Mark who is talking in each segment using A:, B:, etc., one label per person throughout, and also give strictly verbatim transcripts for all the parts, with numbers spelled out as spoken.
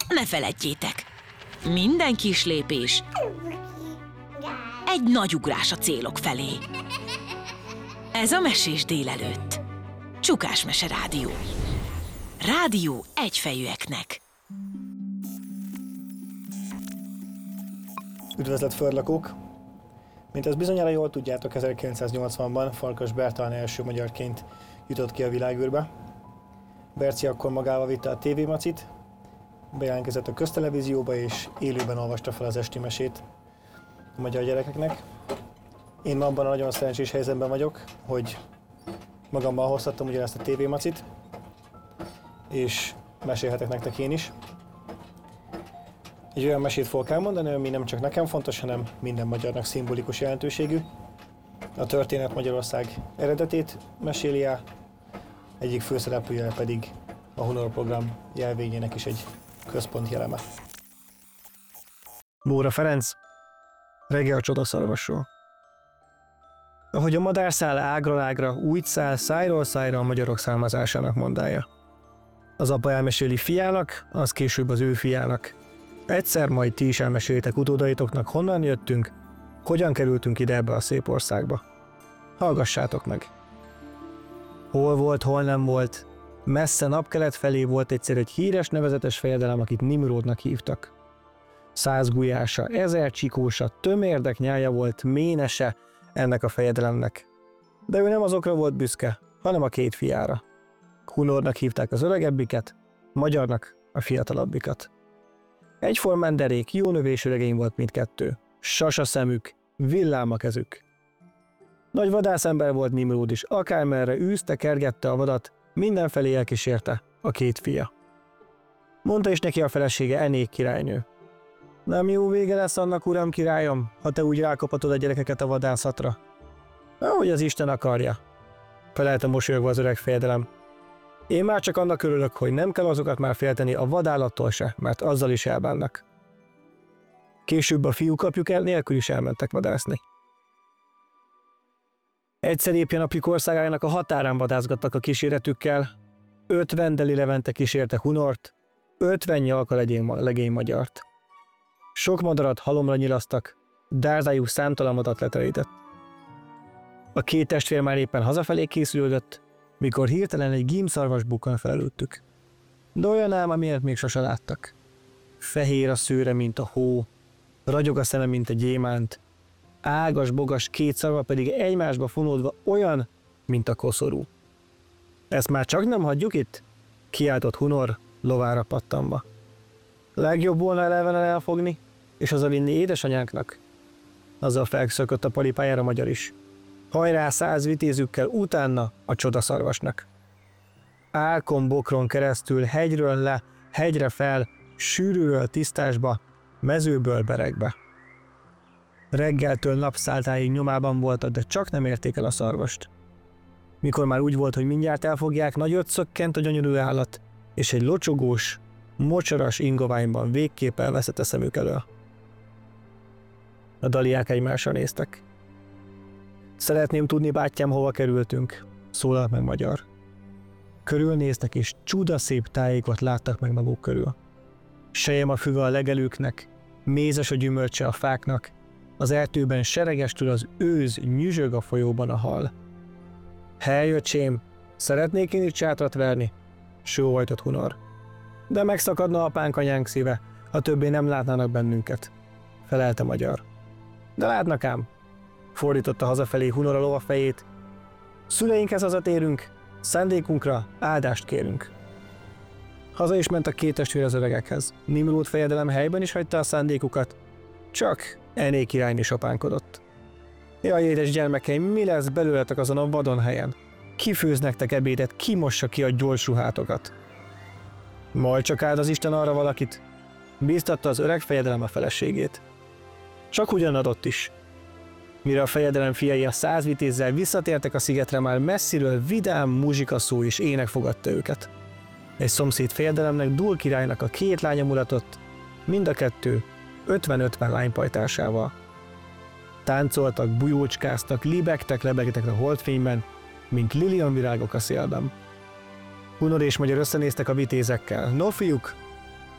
A: ne feledjétek, minden kis lépés egy nagy ugrás a célok felé. Ez a Mesés délelőtt. Csukás Mese Rádió. Rádió egyfejűeknek.
B: Üdvözlet földlakók! Mint ezt bizonyára jól tudjátok, ezerkilencszáznyolcvanban Farkas Bertalan első magyarként jutott ki a világűrbe. Berci akkor magával vitte a tévémacit, bejelentkezett a köztelevízióba és élőben olvasta fel az esti mesét a magyar gyerekeknek. Én ma abban a nagyon szerencsés helyzetben vagyok, hogy magammal hozhattam ugyanezt a tévémacit, és mesélhetek nektek én is. Egy olyan mesét fogok elmondani, ami nem csak nekem fontos, hanem minden magyarnak szimbolikus jelentőségű. A történet Magyarország eredetét meséli el, egyik főszereplője pedig a Hunor program jelvényének is egy központi eleme. Móra Ferenc, Reggel a csodaszarvasról. Ahogy a madár száll ágról ágra, úgy száll szájról szájra a magyarok származásának mondája. Az apa elmeséli fiának, az később az ő fiának. Egyszer majd ti is elmesélitek utódaitoknak, honnan jöttünk, hogyan kerültünk ide ebbe a szép országba. Hallgassátok meg! Hol volt, hol nem volt, messze napkelet felé volt egyszer egy híres nevezetes fejedelem, akit Nimródnak hívtak. Száz gulyása, ezer csikósa, tömérdek nyája volt, ménese ennek a fejedelemnek. De ő nem azokra volt büszke, hanem a két fiára. Hunornak hívták az öregebbiket, magyarnak a fiatalabbikat. Egyformán derék, jó növésű regény volt mindkettő. Sas a szemük, villám a kezük. Nagy vadászember volt Nimród is, akármerre űzte, kergette a vadat, mindenfelé elkísérte a két fia. Mondta is neki a felesége, Enék királynő. Nem jó vége lesz annak, uram királyom, ha te úgy rákapatod a gyerekeket a vadászatra. Ahogy az Isten akarja, felelte mosolyogva az öreg fejedelem. Én már csak annak örülök, hogy nem kell azokat már félteni a vadállattól se, mert azzal is elbánnak. Később a fiúk apjuk el nélkül is elmentek vadászni. Egyszer éppen apjuk országának a határán vadászgattak a kíséretükkel, ötven deli levente kísérte Hunort, ötven nyalka legény magyart. Sok madarat halomra nyilasztak, dárdájuk számtalan vadat leterített. A két testvér már éppen hazafelé készülődött, mikor hirtelen egy gímszarvas bukkan fel előttük. De olyan ám, amilyet még sose láttak. Fehér a szőre, mint a hó, ragyog a szeme, mint a gyémánt, ágas-bogas két szarva pedig egymásba fonódva olyan, mint a koszorú. Ezt már csak nem hagyjuk itt? Kiáltott Hunor, lovára pattanva. Legjobb volna elevenen elfogni, és hazavinni édesanyánknak. Azzal felszökött a paripájára magyar is. Hajrá száz vitézükkel, utána a csodaszarvasnak. Álkon bokron keresztül, hegyről le, hegyre fel, sűrűről tisztásba, mezőből beregbe. Reggeltől napszáltáig nyomában voltak, de csak nem érték el a szarvast. Mikor már úgy volt, hogy mindjárt elfogják, nagyot szökkent a gyönyörű állat, és egy locsogós, mocsaras ingoványban végképp elveszett a szemük elől. A daliák egymásra néztek. Szeretném tudni, bátyám, hova kerültünk, szólalt meg magyar. Körülnéztek, és csudaszép tájékot láttak meg maguk körül. Sejem a füve a legelőknek, mézes a gyümölcse a fáknak, az erdőben seregestül az őz, nyüzsög a folyóban a hal. Hely, öcsém, szeretnék én itt sátrat verni? Sóhajtott Hunor. De megszakadna apánk, anyánk szíve, ha többé nem látnának bennünket, felelte magyar. De látnak ám, fordította hazafelé Hunor a lova fejét. Szüleinkhez hazatérünk, szándékunkra áldást kérünk. Haza is ment a két testvér az öregekhez. Nimród fejedelem helyben is hagyta a szándékukat, csak Enék királynő sopánkodott. Jaj, édes gyermekeim, mi lesz belőletek azon a vadon helyen? Ki főz nektek ebédet, ki mossa ki a gyors ruhátokat? Majd csak áld az Isten arra valakit, bíztatta az öreg fejedelem a feleségét. Csak ugyan adott is. Mire a fejedelem fiai a száz vitézzel visszatértek a szigetre, már messziről vidám muzsikaszó és ének fogadta őket. Egy szomszéd fejedelemnek, Dúl királynak a két lánya mulatott, mind a kettő ötven-ötven lánypajtásával. Táncoltak, bujócskáztak, libegtek, lebegtek a holdfényben, mint lilionvirágok a szélben. Hunor és magyar összenéztek a vitézekkel. No, fiúk,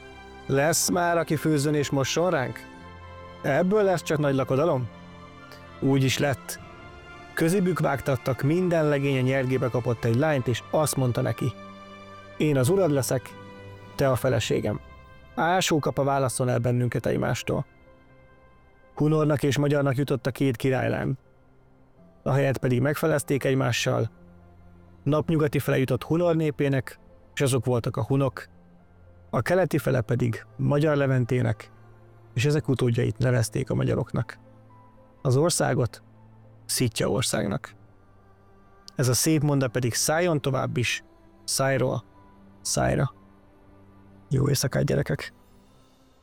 B: Lesz már, aki főzzön és mosson ránk? Ebből lesz csak nagy lakodalom? Úgy is lett. Közébük vágtattak, minden legény a nyergébe kapott egy lányt, és azt mondta neki: én az urad leszek, te a feleségem. Ásókapa válasszon el bennünket egymástól. Hunornak és magyarnak jutott a két királylám. A helyet pedig megfelezték egymással. Napnyugati fele jutott Hunor népének, és azok voltak a hunok, a keleti fele pedig Magyar Leventének, és ezek utódjait nevezték a magyaroknak. Az országot Szitja országnak. Ez a szép monda pedig szálljon tovább is, szájról szájra. Jó éjszakát, gyerekek!